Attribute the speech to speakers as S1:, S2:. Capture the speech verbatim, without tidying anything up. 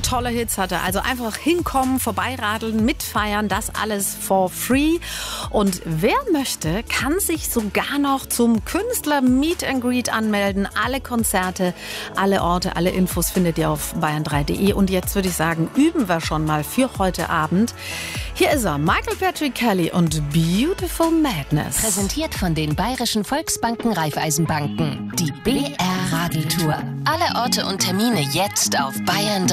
S1: tolle Hits hat er. Also einfach hinkommen, vorbeiradeln, mitfeiern, das alles for free. Und wer möchte, kann sich sogar noch zum Künstler Meet and Greet anmelden. Alle Konzerte, alle Orte, alle Infos findet ihr auf bayern drei punkt de. Und jetzt würde ich sagen, üben wir schon mal für heute Abend. Hier ist er, Michael Patrick Kelly und Beautiful Madness.
S2: Präsentiert von den Bayerischen Volksbanken Raiffeisenbanken. Die B R-Radeltour. Alle Orte und Termine jetzt auf bayern